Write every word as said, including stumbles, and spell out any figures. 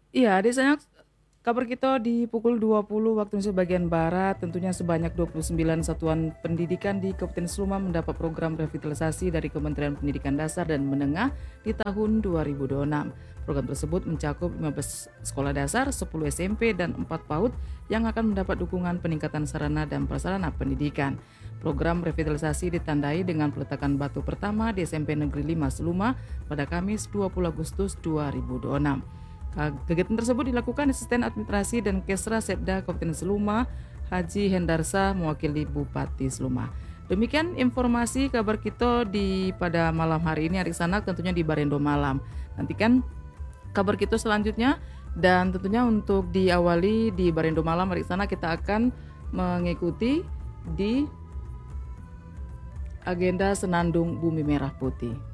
Iya, adik sayang, kabar kita di pukul dua puluh waktu Indonesia bagian Barat, tentunya sebanyak dua puluh sembilan satuan pendidikan di Kabupaten Seluma mendapat program revitalisasi dari Kementerian Pendidikan Dasar dan Menengah di tahun dua ribu dua puluh enam. Program tersebut mencakup lima belas sekolah dasar, sepuluh S M P, dan empat PAUD yang akan mendapat dukungan peningkatan sarana dan prasarana pendidikan. Program revitalisasi ditandai dengan peletakan batu pertama di S M P Negeri lima Seluma pada Kamis dua puluh Agustus dua ribu dua puluh enam. Kegiatan tersebut dilakukan Asisten Administrasi dan Kesra Setda Kabupaten Seluma, Haji Hendarsa mewakili Bupati Seluma. Demikian informasi kabar kita di pada malam hari ini, Adik Sanak, tentunya di Barendo Malam. Nantikan kabar kita selanjutnya, dan tentunya untuk diawali di Barendo Malam, Adik Sanak, kita akan mengikuti di agenda Senandung Bumi Merah Putih.